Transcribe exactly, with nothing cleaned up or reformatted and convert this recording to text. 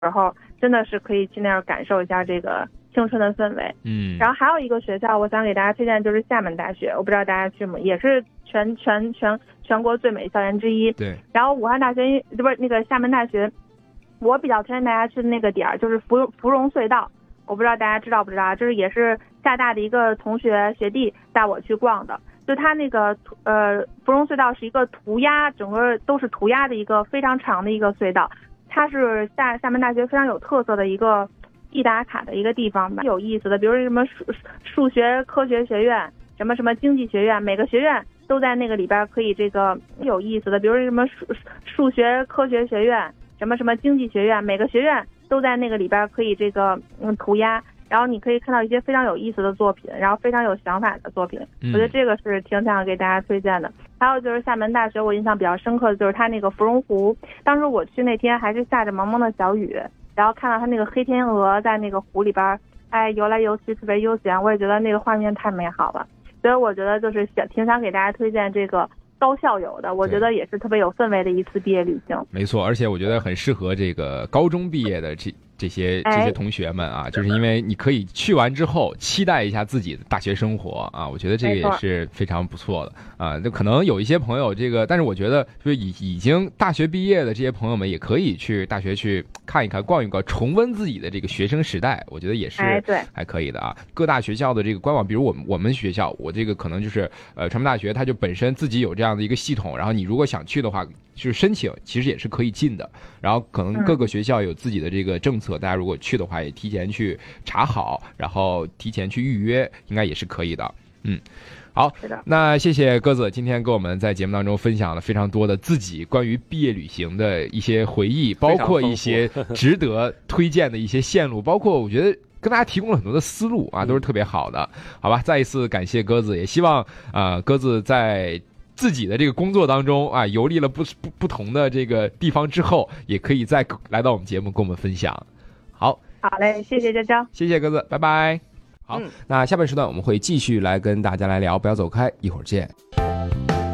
时候，真的是可以去那儿感受一下这个青春的氛围。 嗯， 然后还有一个学校，我想给大家推荐就是厦门大学，我不知道大家去吗？也是全全全全国最美校园之一。 对。 然后武汉大学不是那个厦门大学，我比较推荐大家去的那个点儿就是芙芙蓉隧道，我不知道大家知道不知道，就是也是厦大的一个同学学弟带我去逛的。就它那个呃芙蓉隧道是一个涂鸦，整个都是涂鸦的一个非常长的一个隧道，它是厦厦门大学非常有特色的一个必打卡的一个地方吧，有意思的，比如什么数数学科学学院，什么什么经济学院，每个学院都在那个里边可以这个有意思的，比如什么数数学科学学院，什么什么经济学院，每个学院都在那个里边可以这个嗯涂鸦。然后你可以看到一些非常有意思的作品，然后非常有想法的作品， 嗯、 我觉得这个是挺想给大家推荐的。还有就是厦门大学，我印象比较深刻的就是它那个芙蓉湖，当时我去那天还是下着蒙蒙的小雨，然后看到它那个黑天鹅在那个湖里边，哎，游来游去特别悠闲，我也觉得那个画面太美好了。所以我觉得就是想挺想给大家推荐这个高校友的，我觉得也是特别有氛围的一次毕业旅行。 没错，而且我觉得很适合这个高中毕业的这这些这些同学们啊，就是因为你可以去完之后期待一下自己的大学生活啊，我觉得这个也是非常不错的啊。就可能有一些朋友这个，但是我觉得就是已已经大学毕业的这些朋友们也可以去大学去看一看、逛一逛，重温自己的这个学生时代，我觉得也是还可以的啊。各大学校的这个官网，比如我们我们学校，我这个可能就是呃传媒大学，它就本身自己有这样的一个系统，然后你如果想去的话，就是申请其实也是可以进的。然后可能各个学校有自己的这个政策，大家如果去的话也提前去查好，然后提前去预约，应该也是可以的。嗯，好，那谢谢鸽子今天跟我们在节目当中分享了非常多的自己关于毕业旅行的一些回忆，包括一些值得推荐的一些线路，包括我觉得跟大家提供了很多的思路啊，都是特别好的。好吧，再一次感谢鸽子，也希望啊、呃、鸽子在自己的这个工作当中啊，游历了不不不同的这个地方之后，也可以再来到我们节目跟我们分享。好， 好嘞，谢谢娇娇， 谢谢鸽子，拜拜。好、嗯，那下半时段我们会继续来跟大家来聊，不要走开，一会儿见。